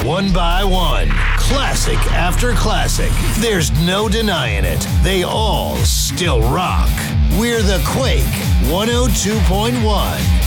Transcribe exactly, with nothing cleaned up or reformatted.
One by one, classic after classic. There's no denying it. They all still rock. We're the Quake one oh two point one.